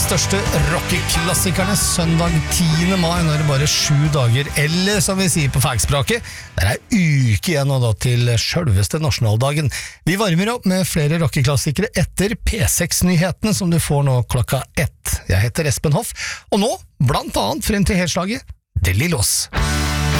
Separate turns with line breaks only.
største rockeklassikerne søndag 10. mai, når det bare 7 dager, eller som vi sier på fagspråket, det er uke igjen nå da til selveste nasjonaldagen. Vi varmer opp med flere rockeklassikere etter P6-nyhetene som du får nå klokka 1. Jeg heter Espen Hoff, og nå, blant annet frem til helslaget, De Lillos.